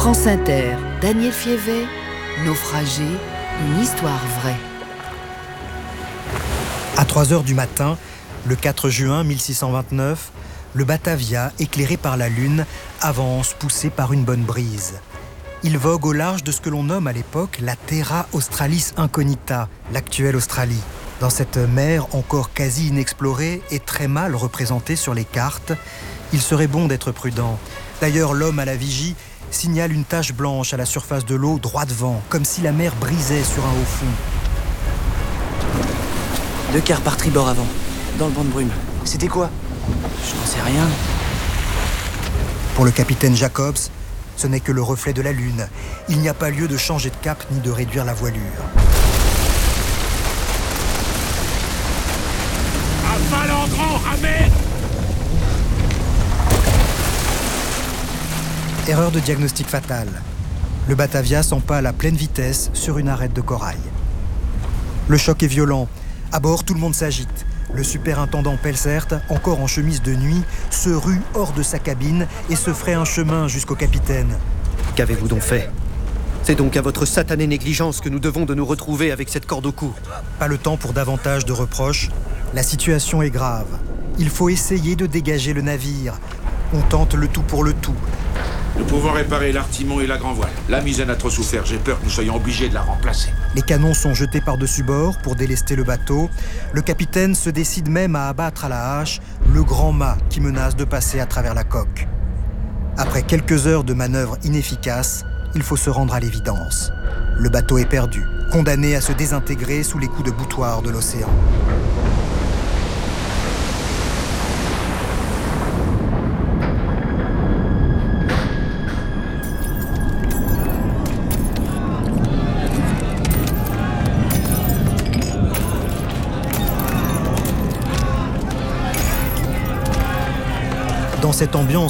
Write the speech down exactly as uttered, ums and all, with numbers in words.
France Inter, Daniel Fievet, Naufragé, une histoire vraie. À trois heures du matin, le quatre juin mille six cent vingt-neuf, le Batavia, éclairé par la lune, avance poussé par une bonne brise. Il vogue au large de ce que l'on nomme à l'époque la Terra Australis Incognita, l'actuelle Australie. Dans cette mer encore quasi inexplorée et très mal représentée sur les cartes, il serait bon d'être prudent. D'ailleurs, l'homme à la vigie signale une tache blanche à la surface de l'eau droit devant, comme si la mer brisait sur un haut fond. Deux quarts par tribord avant, dans le banc de brume. C'était quoi? Je n'en sais rien. Pour le capitaine Jacobs, ce n'est que le reflet de la lune. Il n'y a pas lieu de changer de cap ni de réduire la voilure. À Valengrand, ramez! Erreur de diagnostic fatale. Le Batavia s'empale à pleine vitesse sur une arête de corail. Le choc est violent. À bord, tout le monde s'agite. Le superintendant Pelzert, encore en chemise de nuit, se rue hors de sa cabine et se ferait un chemin jusqu'au capitaine. Qu'avez-vous donc fait? C'est donc à votre satanée négligence que nous devons de nous retrouver avec cette corde au cou. Pas le temps pour davantage de reproches. La situation est grave. Il faut essayer de dégager le navire. On tente le tout pour le tout. Nous pouvons réparer l'artimon et la grand-voile. La misaine a trop souffert, j'ai peur que nous soyons obligés de la remplacer. Les canons sont jetés par-dessus bord pour délester le bateau. Le capitaine se décide même à abattre à la hache le grand mât qui menace de passer à travers la coque. Après quelques heures de manœuvres inefficaces, il faut se rendre à l'évidence. Le bateau est perdu, condamné à se désintégrer sous les coups de boutoir de l'océan. Dans cette ambiance